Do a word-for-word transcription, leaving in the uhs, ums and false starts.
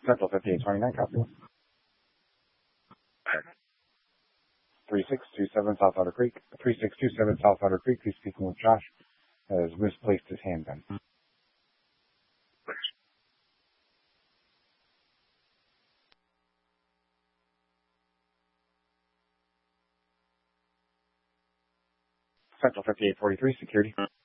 Central fifty-eight twenty-nine, copy. three six two seven South Otter Creek. three six two seven South Otter Creek. He's speaking with Josh. Has misplaced his handgun. Central fifty-eight forty-three, security.